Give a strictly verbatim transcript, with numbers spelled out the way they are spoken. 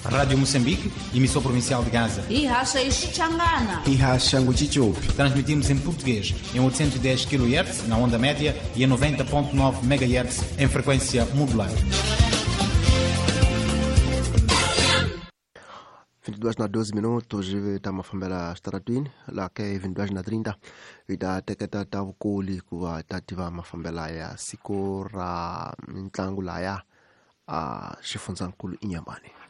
Rádio Moçambique, emissor provincial de Gaza. E racha Ixangana. E racha Nguchichupi. Transmitimos em português em oitocentos e dez quilohertz na onda média e em noventa ponto nove megahertz em frequência modular. vinte e duas na doze minutos hivi tamafambela staratwini lake vinte e duas na trinta vita teketa tavukuli kuva tativa mafambela ya siku ra mitlangu laya a xifundzakulu inyambani.